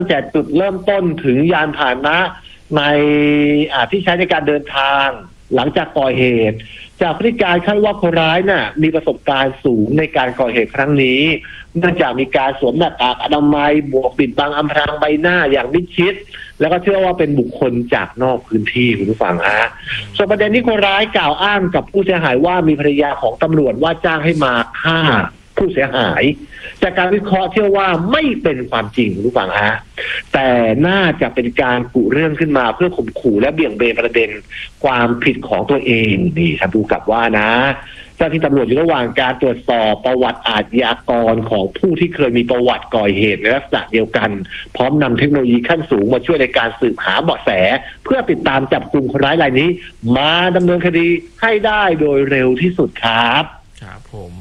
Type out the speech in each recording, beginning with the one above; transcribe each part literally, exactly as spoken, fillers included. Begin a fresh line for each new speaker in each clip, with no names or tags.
แต่จุดเริ่มต้นถึงยานพาหนะในที่ใช้ในการเดินทางหลังจากก่อเหตุจากพฤติการคาดว่าคนร้ายน่ะมีประสบการณ์สูงในการก่อเหตุครั้งนี้เนื่องจากมีการสวมหน้ากากอนามัยบวกปิดบังอำพรางใบหน้าอย่างมิดชิดแล้วก็เชื่อว่าเป็นบุคคลจากนอกพื้นที่คุณผู้ฟังฮะส่วนประเด็นที่คนร้ายกล่าวอ้างกับผู้เสียหายว่ามีภรรยาของตำรวจว่าจ้างให้มาฆ่าผู้เสียหายจากการวิเคราะห์เชื่อว่าไม่เป็นความจริงคุณผู้ฟังฮะแต่น่าจะเป็นการกุเรื่องขึ้นมาเพื่อข่มขู่และเบี่ยงเบนประเด็นความผิดของตัวเองนี่ท่านผู้กับว่านะเจ้าที่ตำรวจอยู่ระหว่างการตรวจสอบประวัติอาชญากรของผู้ที่เคยมีประวัติก่อเหตุในลักษณะเดียวกันพร้อมนำเทคโนโลยีขั้นสูงมาช่วยในการสืบหาเบาะแสเพื่อติดตามจับกลุ่มคนร้ายรายนี้มาดำเนินคดีให้ได้โดยเร็วที่สุดครับ
ครับผม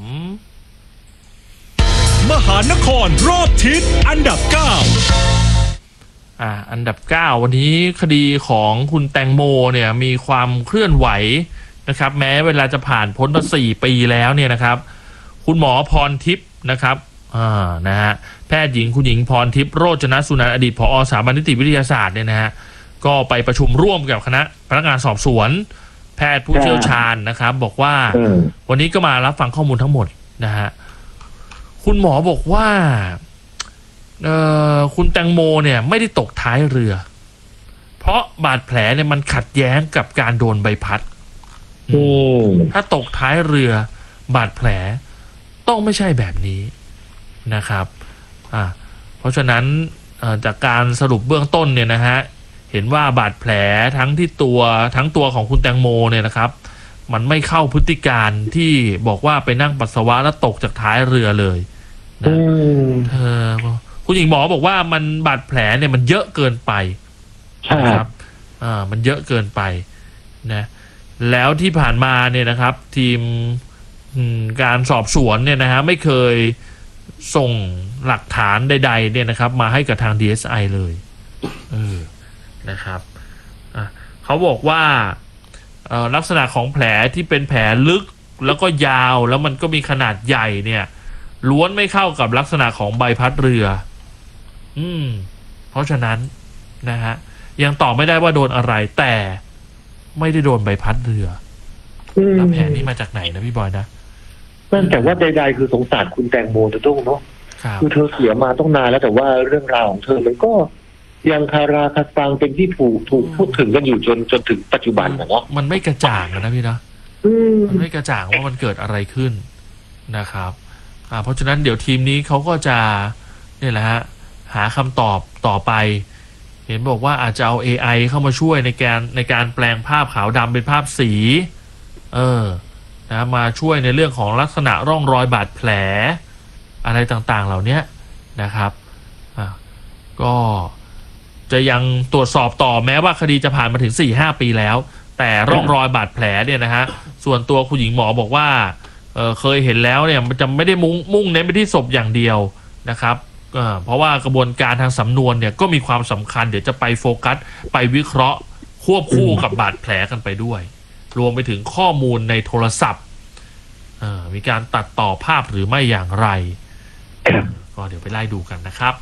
มหานครรอบทิศอันดับเก้า
อ่าอันดับเก้าวันนี้คดีของคุณแตงโมเนี่ยมีความเคลื่อนไหวนะครับแม้เวลาจะผ่านพ้นมาสี่ปีแล้วเนี่ยนะครับคุณหมอพรทิพย์นะครับอ่านะฮะแพทย์หญิงคุณหญิงพรทิพย์โรจนสุนันท์อดีตผอ.สถาบันนิติวิทยาศาสตร์เนี่ยนะฮะก็ไปประชุมร่วมกับคณะพนักงานสอบสวนแพทย์ผู้เชี่ยวชาญนะครับบอกว่าวันนี้ก็มารับฟังข้อมูลทั้งหมดนะฮะคุณหมอบอกว่าเอ่อคุณแตงโมเนี่ยไม่ได้ตกท้ายเรือเพราะบาดแผลเนี่ยมันขัดแย้งกับการโดนใบพัดถ้าตกท้ายเรือบาดแผลต้องไม่ใช่แบบนี้นะครับอ่าเพราะฉะนั้นจากการสรุปเบื้องต้นเนี่ยนะฮะเห็นว่าบาดแผลทั้งที่ตัวทั้งตัวของคุณแตงโมเนี่ยนะครับมันไม่เข้าพฤติการที่บอกว่าไปนั่งปัสสาวะแล้วตกจากท้ายเรือเลยนะเออคุณหญิงหมอบอกว่ามันบาดแผลเนี่ยมันเยอะเกินไปนะครับอ่ามันเยอะเกินไปนะแล้วที่ผ่านมาเนี่ยนะครับทีมการสอบสวนเนี่ยนะฮะไม่เคยส่งหลักฐานใดๆเนี่ยนะครับมาให้กับทาง ดี เอส ไอ เลยเออนะครับอ่ะเขาบอกว่าลักษณะของแผลที่เป็นแผลลึกแล้วก็ยาวแล้วมันก็มีขนาดใหญ่เนี่ยล้วนไม่เข้ากับลักษณะของใบพัดเรืออืมเพราะฉะนั้นนะฮะยังตอบไม่ได้ว่าโดนอะไรแต่ไม่ได้โดนใบพัดเรือแล้วแผลนี้มาจากไหนนะพี่บอยนะ
นั่นแต่ว่าใดๆคือสงสารคุณแตงโมจะต้องเนาะคือเธอเสียมาต้องนานแล้วแต่ว่าเรื่องราวของเธอมันก็ยังคาราคาซังเป็นที่ถูกถูกพูดถึงกันอยู่จนจนถึงปัจจุบันนะเนาะ
มันไม่กระจ่างนะพี่นะมันไม่กระจ่างว่ามันเกิดอะไรขึ้นนะครับอ่าเพราะฉะนั้นเดี๋ยวทีมนี้เขาก็จะเนี่ยแหละฮะหาคำตอบต่อไปเห็นบอกว่าอาจจะเอา เอ ไอ เข้ามาช่วยในการในการแปลงภาพขาวดำเป็นภาพสีเออนะมาช่วยในเรื่องของลักษณะร่องรอยบาดแผลอะไรต่างๆเหล่านี้นะครับอ่าก็จะยังตรวจสอบต่อแม้ว่าคดีจะผ่านมาถึง สี่ห้า ปีแล้วแต่ร่องรอยบาดแผลเนี่ยนะฮะส่วนตัวคุณหญิงหมอบอกว่า เอ่อเคยเห็นแล้วเนี่ยมันจะไม่ได้มุ่งมุ่งเน้นไปที่ศพอย่างเดียวนะครับเอ่อเพราะว่ากระบวนการทางสำนวนเนี่ยก็มีความสำคัญเดี๋ยวจะไปโฟกัสไปวิเคราะห์ควบคู่กับบาดแผลกันไปด้วยรวมไปถึงข้อมูลในโทรศัพท์เอ่อมีการตัดต่อภาพหรือไม่อย่างไรก็เดี๋ยวไปไล่ดูกันนะครับ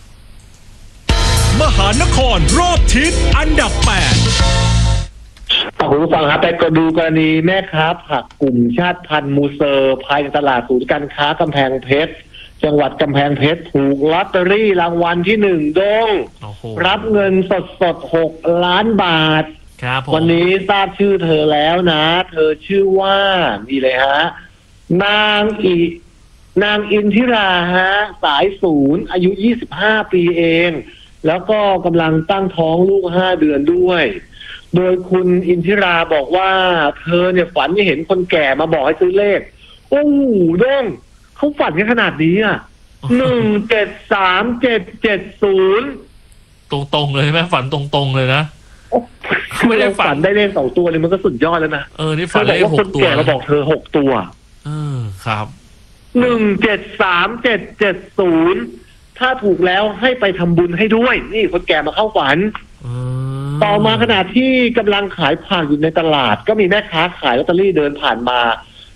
มหานครรอบทิศอันดับแปด
คุณผู้ฟังครับไปก็ดูกรณีแม่ค้าผักกลุ่มชาติพันธุ์มูเซอร์ภายในตลาดศูนย์การค้ากำแพงเพชรจังหวัดกำแพงเพชรถูกลอตเตอรี่รางวัลที่หนึ่งดงรับเงินสดสดหกล้านบาทวันนี้ทราบชื่อเธอแล้วนะเธอชื่อว่านี่เลยฮะนางอีนางอินทิราฮะสายศูนย์อายุยี่สิบห้าปีเองแล้วก็กำลังตั้งท้องลูกห้าเดือนด้วยโดยคุณอินทิราบอกว่าเธอเนี่ยฝันเห็นคนแก่มาบอกให้ซื้อเลขโอ้โหด้งเขาฝันกันขนาดนี้อ่ะหนึ่งเจ็ดสามเจ็ดเจ็ดศูนย์
ตรงๆเลยไหมฝันตตรงๆเลยนะ
ไม่ได้ฝันได้เลขสองตัวเลยมันก็สุดยอดแล้วนะ
เออนี่ฝันได้หกตัว
คนแก่มาบอกเธอหกตัว
เออครับ
หนึ่งเจ็ดสามเจ็ดเจ็ดศูนย์ถ้าถูกแล้วให้ไปทำบุญให้ด้วยนี่คนแก่มาเข้าฝันต่อมาขณะที่กำลังขายผักอยู่ในตลาดก็มีแม่ค้าขายลอตเตอรี่เดินผ่านมา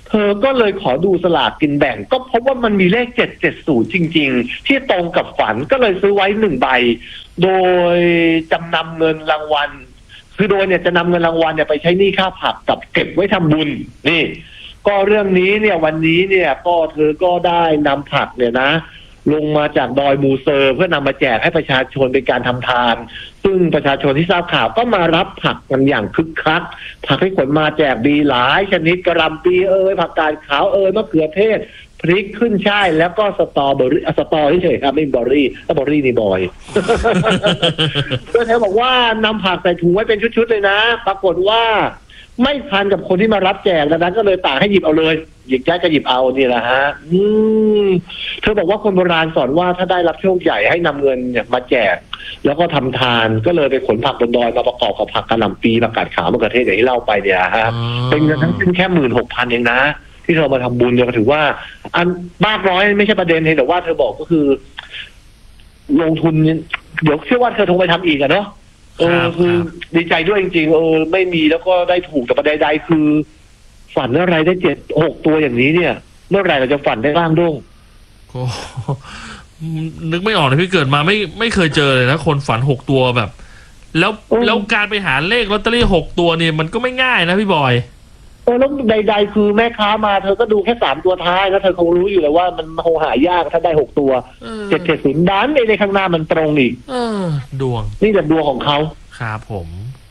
เธอก็เลยขอดูสลากกินแบ่งก็พบว่ามันมีเลขเจ็ดเจ็ดศูนย์จริงๆที่ตรงกับฝันก็เลยซื้อไว้หนึ่งใบโดยจำนำเงินรางวัลคือโดยเนี่ยจะนำเงินรางวัลเนี่ยไปใช้หนี้ค่าผักกับเก็บไว้ทำบุญนี่ก็เรื่องนี้เนี่ยวันนี้เนี่ยก็เธอก็ได้นำผักเนี่ยนะลงมาจากดอยมูเซอร์เพื่อนำมาแจกให้ประชาชนเป็นการทำทานซึ่งประชาชนที่ทราบข่าวก็มารับผักกันอย่างคึกคักผักที่ขนมาแจกดีหลายชนิดกระหล่ำปีเอ่ยผักกาดขาวเอ่ยมะเขือเทศพริกขึ้นช่ายแล้วก็สตอเบอรี่สตอเฉยๆครับไม่บอรี่ถ้าบอรี่นี่บอยก็แถมบอกว่านำผักใส่ถุงไว้เป็นชุดๆเลยนะปรากฏว่าไม่ทันกับคนที่มารับแจกดังนั้นก็เลยต่างให้หยิบเอาเลยหยิบได้ก็หยิบเอานี่แหละฮะอืมเธอบอกว่าคนโบราณสอนว่าถ้าได้รับโชคใหญ่ให้นำเงินเนี่ยมาแจกแล้วก็ทำทานก็เลยไปขนผักบนดอยมาประกอบกับผักกะหล่ำปีผักกาดขาวมะเขือเทศอย่างที่เล่าไปเนี่ยฮะเป็นเงินทั้งสิ้นแค่หมื่นหกพันเองนะที่เธอมาทำบุญเนี่ยก็ถือว่าอันมากน้อยไม่ใช่ประเด็นแต่ว่าเธอบอกก็คือลงทุนเดี๋ยวเชื่อว่าเธอคงไปทำอีกอะเนาะเออคือดีใจด้วยจริงๆเออไม่มีแล้วก็ได้ถูกแต่ประเด็นใดคือฝันอะไรได้เจ็ดหกตัวอย่างนี้เนี่ยเมื่อไหร่เราจะฝันได้บ้างด้ง
ก็นึกไม่ออกเลยพี่เกิดมาไม่ไม่เคยเจอเลยนะคนฝันหกตัวแบบแล้วแล้วการไปหาเลขลอตเตอรี่หกตัวเนี่ยมันก็ไม่ง่ายนะพี่บอย
เออแล้วใดๆคือแม่ค้ามาเธอก็ดูแค่สามตัวท้ายแล้วเธอคงรู้อยู่แล้วว่ามันคงหายากถ้าได้หกตัวเจ็ดเจ็ดศูนย์ดันในข้างหน้ามันตรงอีก
เออดวง
นี่แต่ดวงของเขา
ครับผม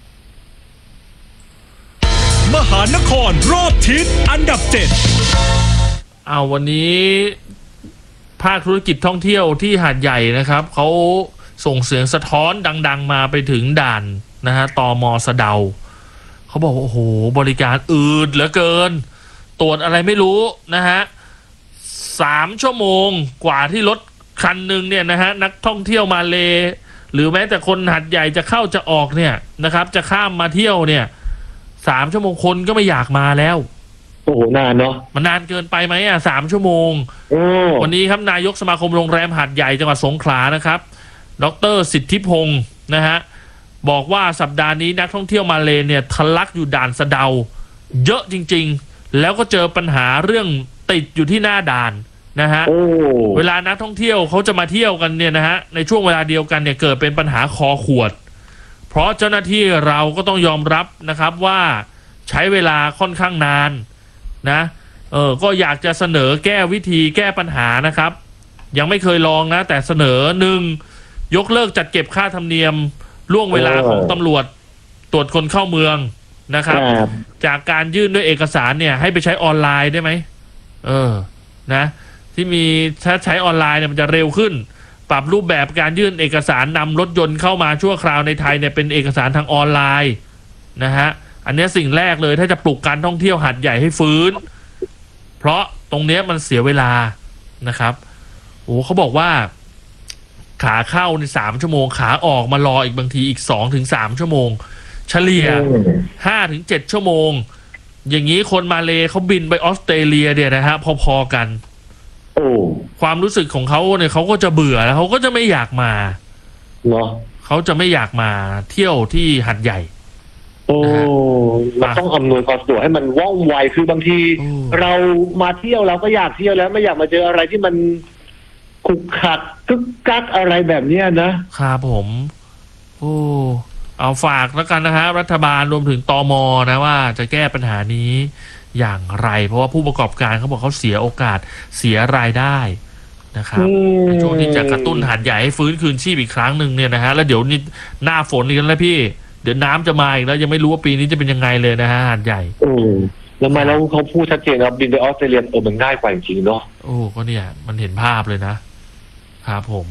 มหานครรอบทิศอันดับเจ็ด
เอาวันนี้ภาคธุรกิจท่องเที่ยวที่หาดใหญ่นะครับเขาส่งเสียงสะท้อนดังๆมาไปถึงด่านนะฮะตม.สะเดาเขาบอกว่าโอ้โหบริการอืดเหลือเกินตรวจอะไรไม่รู้นะฮะสามชั่วโมงกว่าที่รถคันหนึ่งเนี่ยนะฮะนักท่องเที่ยวมาเลหรือแม้แต่คนหาดใหญ่จะเข้าจะออกเนี่ยนะครับจะข้ามมาเที่ยวเนี่ยสามชั่วโมงคนก็ไม่อยากมาแล้ว
โอ้โหนานเนาะ
มันนานเกินไปไหมอ่ะสามชั่วโมงวันนี้ครับนายกสมาคมโรงแรมหาดใหญ่จังหวัดสงขลานะครับดร.สิทธิพงศ์นะฮะบอกว่าสัปดาห์นี้นักท่องเที่ยวมาเลเนี่ยทะลักอยู่ด่านสะเดาเยอะจริงๆแล้วก็เจอปัญหาเรื่องติดอยู่ที่หน้าด่านนะฮะเวลานักท่องเที่ยวเขาจะมาเที่ยวกันเนี่ยนะฮะในช่วงเวลาเดียวกันเนี่ยเกิดเป็นปัญหาคอขวดเพราะเจ้าหน้าที่เราก็ต้องยอมรับนะครับว่าใช้เวลาค่อนข้างนานนะเออก็อยากจะเสนอแก้วิธีแก้ปัญหานะครับยังไม่เคยลองนะแต่เสนอหนึ่งยกเลิกจัดเก็บค่าธรรมเนียมล่วงเวลาของตำรวจตรวจคนเข้าเมืองนะครับจากการยื่นด้วยเอกสารเนี่ยให้ไปใช้ออนไลน์ได้ไหมเออนะที่มีถ้าใช้ออนไลน์เนี่ยมันจะเร็วขึ้นปรับรูปแบบการยื่นเอกสารนำรถยนต์เข้ามาชั่วคราวในไทยเนี่ยเป็นเอกสารทางออนไลน์นะฮะอันนี้สิ่งแรกเลยถ้าจะปลุกการท่องเที่ยวหาดใหญ่ให้ฟื้นเพราะตรงนี้มันเสียเวลานะครับโอ้เขาบอกว่าขาเข้าในสามชั่วโมงขาออกมารออีกบางทีอีกสองถึงสามชั่วโมงเฉลี่ยห้าถึงเจ็ดชั่วโมงอย่างนี้คนมาเลเขาบินไปออสเตรเลียเนี่ยนะฮะพอๆกัน
โอ้
ความรู้สึกของเขาเนี่ยเขาก็จะเบื่อแล้วเขาก็จะไม่อยากมา
เนาะ
เขาจะไม่อยากมาเที่ยวที่หาดใหญ่
โอ้เราต้องอำนวยความสะดวกให้มันว่องไวคือบางทีเรามาเที่ยวเราก็อยากเที่ยวแล้วไม่อยากมาเจออะไรที่มันขุกขัดกึกกักอะไรแบบนี้นะครับ
ผมโอ้เอาฝากแล้วกันนะฮะรัฐบาลรวมถึงตม.นะว่าจะแก้ปัญหานี้อย่างไรเพราะว่าผู้ประกอบการเขาบอกเขาเสียโอกาสเสียรายได้นะครับในช่วงที่จะกระตุ้นหาดใหญ่ให้ฟื้นคืนชีพอีกครั้งหนึ่งเนี่ยนะฮะแล้วเดี๋ยวนี้หน้าฝนอีกแล้วพี่เดี๋ยวน้ำจะมาอีกแล้วยังไม่รู้ว่าปีนี้จะเป็นยังไงเลยนะฮะหาดใหญ่
โอ้แล้วมาแล้วเขาพูดชัดเจนครับบินไปออสเตรเลียเออมันง่ายกว่าจริงเนาะ
โอ้ก็เนี่ยมันเห็นภาพเลยนะครับผม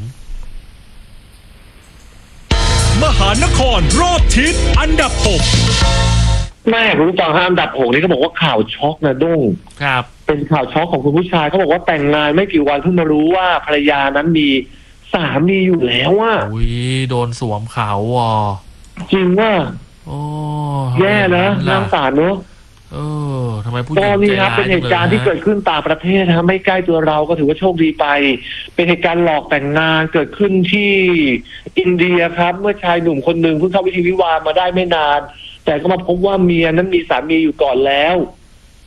มหานครรอบทิศอันดับหก
แม่คุณผู้ฟังอันดับหกนี่เขาบอกว่าข่าวช็อกนะด้ง
ครับ
เป็นข่าวช็อกของคุณผู้ชายเขาบอกว่าแต่งงานไม่กี่วันเพิ่งมารู้ว่าภรรยานั้นมีสามีอยู่แล้วอ่ะ
อุ้ยโดนสวมเขาอ่ะ
จริงว่า
โอ้
แย่นะน่าสงสารเนอะ
เออทำไมผู้หญิง
ใจร้ายก็นี่ครับเป็นเหตุการณ์ที่เกิดขึ้นต่างประเทศนะครับไม่ใกล้ตัวเราก็ถือว่าโชคดีไปเป็นเหตุการณ์หลอกแต่งงานเกิดขึ้นที่อินเดียครับเมื่อชายหนุ่มคนหนึ่งเพิ่งเข้าพิธีวิวาห์มาได้ไม่นานแต่ก็มาพบว่าเมียนั้นมีสามีอยู่ก่อนแล้ว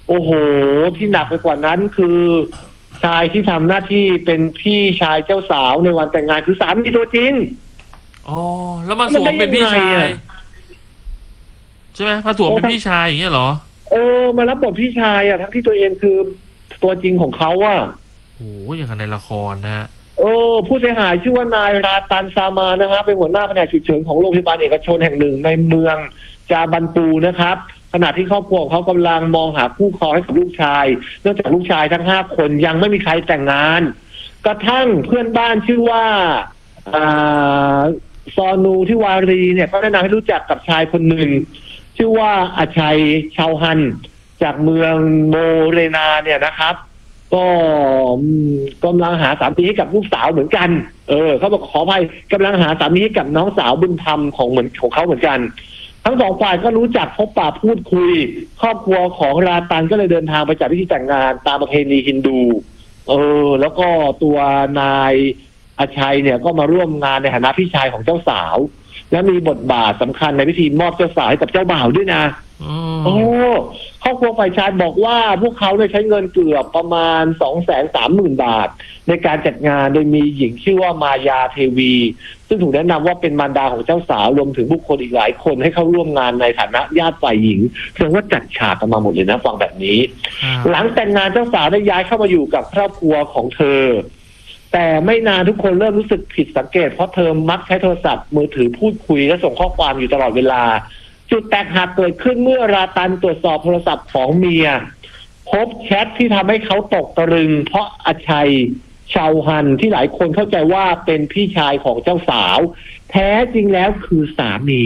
โอ้โหที่หนักไปกว่านั้นคือชายที่ทำหน้าที่เป็นพี่ชายเจ้าสาวในวันแต่งงานคือสามีตัวจริง
อ๋อแล้วมาสวมเป็นพี่ชายใช่ไหมมาสวมเป็นพี่ชายอย่างเงี้ยเหรอ
เออมารับบทพี่ชายอ่ะทั้งที่ตัวเองคือตัวจริงของเขาอ่ะ
โอ้ยอย่างในละครนะฮะ
เออผู้เสียหายชื่อว่านายราตันซามานะฮะเป็นหัวหน้าแผนกฉุกเฉินของโรงพยาบาลเอกชนแห่งหนึ่งในเมืองจาบันปูนะครับขณะที่ครอบครัวของเขากำลังมองหาคู่ครองให้กับลูกชายเนื่องจากลูกชายทั้งห้าคนยังไม่มีใครแต่งงานกระทั่งเพื่อนบ้านชื่อว่าอ่าซอนูที่วารีเนี่ยเขาแนะนำให้รู้จักกับชายคนหนึ่งชื่อว่าอาชัยชาวฮันจากเมืองโมเรนาเนี่ยนะครับก็กำลังหาสามีให้กับลูกสาวเหมือนกันเออเขาบอกขออภัยกำลังหาสามีให้กับน้องสาวบุญธรรมของเหมือนของเขาเหมือนกันทั้งสองฝ่ายก็รู้จักพบปะพูดคุยครอบครัวของราตันก็เลยเดินทางไปจัดพิธีแต่งงานตามประเพณีฮินดูเออแล้วก็ตัวนายอาชัยเนี่ยก็มาร่วมงานในฐานะพี่ชายของเจ้าสาวและมีบทบาทสำคัญในพิธีมอบเจ้าสาวให้กับเจ้าบ่าวด้วยนะโอ้ครอบครัวฝ่ายชายบอกว่าพวกเขาได้ใช้เงินเกือบประมาณ สองแสนสามหมื่น บาทในการจัดงานโดยมีหญิงชื่อว่ามายาเทวีซึ่งถูกแนะนำว่าเป็นมารดาของเจ้าสาวรวมถึงบุคคลอีกหลายคนให้เข้าร่วมงานในฐานะญาติฝ่ายหญิงแสดงว่าจัดฉากกันมาหมดเลยนะฟังแบบนี้หลังแต่งงานเจ้าสาวได้ย้ายเข้ามาอยู่กับครอบครัวของเธอแต่ไม่นานทุกคนเริ่มรู้สึกผิดสังเกตเพราะเธอมักใช้โทรศัพท์มือถือพูดคุยและส่งข้อความอยู่ตลอดเวลาจุดแตกหักเกิดขึ้นเมื่อราตันตรวจสอบโทรศัพท์ของเมียพบแชทที่ทำให้เขาตกตะลึงเพราะอาชัยชาวฮันที่หลายคนเข้าใจว่าเป็นพี่ชายของเจ้าสาวแท้จริงแล้วคือสามี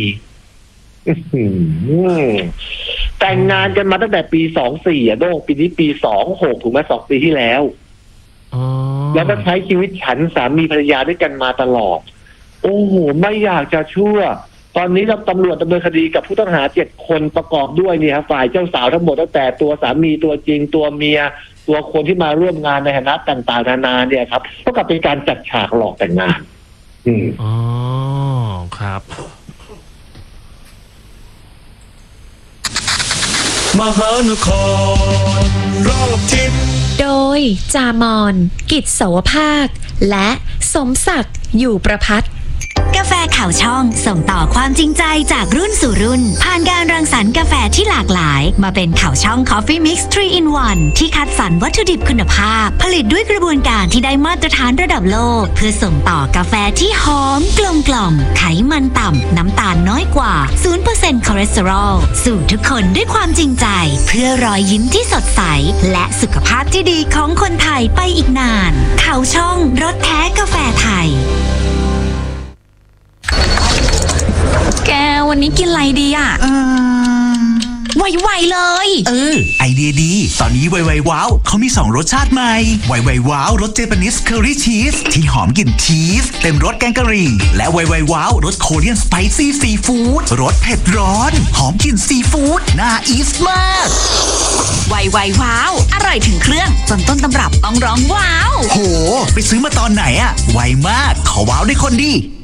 แต่งงานกันมาตั้งแต่ปีสองสี่อ่ะโดงปีนี้ปีสองหกถูกไหมสองปีที่แล้วแล้วก็ใช้ชีวิตฉันสามีภรรยาด้วยกันมาตลอดโอ้โหไม่อยากจะเชื่อตอนนี้เราตำรวจดำเนินคดีกับผู้ต้องหาเจ็ดคนประกอบด้วยเนี่ยครับฝ่ายเจ้าสาวทั้งหมดตั้งแต่ตัวสามีตัวจริงตัวเมียตัวคนที่มาร่วมงานในฐานะต่างๆนานาเนี่ยครับเท่ากับเป็นการจัดฉากหลอกแต่งงานอืม
อ๋อครับ
มหานครรอบทิศ
โดยจามอนกิจโสภาคและสมศักดิ์อยู่ประภัตกาแฟข่าวช่องส่งต่อความจริงใจจากรุ่นสู่รุ่นผ่านการรังสรรค์กาแฟที่หลากหลายมาเป็นข่าวช่อง Coffee Mix ทรี in วัน ที่คัดสรรวัตถุดิบคุณภาพผลิตด้วยกระบวนการที่ได้มาตรฐานระดับโลกเพื่อส่งต่อกาแฟที่หอมกลมกล่อมไขมันต่ำน้ำตาลน้อยกว่า ศูนย์เปอร์เซ็นต์ คอเลสเตอรอลสู่ทุกคนด้วยความจริงใจเพื่อรอยยิ้มที่สดใสและสุขภาพที่ดีของคนไทยไปอีกนานข่าวช่องรสแท้กาแฟไทยแกวันนี้กินอะไรดีอ่ะเออไวๆเลย
เออไอเดียดีตอนนี้ไวๆว้าวเขามีสองรสชาติใหม่ไวๆว้าวรสเจแปนิสเคอรี่ชีสที่หอมกลิ่นชีสเต็มรสแกงกะหรี่และไวๆว้าวรสโคเรียนสไปซี่ซีฟู้ดรสเผ็ดร้อนหอมกลิ่นซีฟู้ดน่าอีสมาก
ไวๆว้าวอร่อยถึงเครื่องจนต้นตำรับต้องร้องว้าว
โหไปซื้อมาตอนไหนอะไวมากขอว้าวได้คนดี